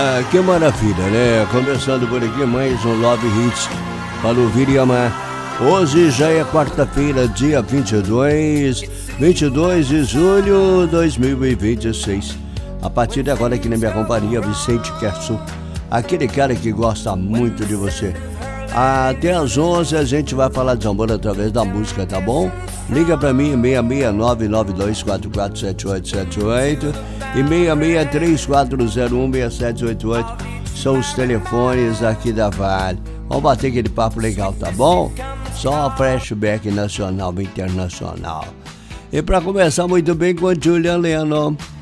Ah, que maravilha, né? Começando por aqui mais um Love Hits para ouvir e amar. Hoje já é quarta-feira, dia 22 de julho de 2026. A partir de agora aqui na minha companhia, Vicente Kerson, aquele cara que gosta muito de você. Até às 11 a gente vai falar de amor através da música, tá bom? Liga pra mim, 66992447878 e 6634016788. São os telefones aqui da Vale. Vamos bater aquele papo legal, tá bom? Só flashback nacional e internacional. E pra começar muito bem com Julian Lennon.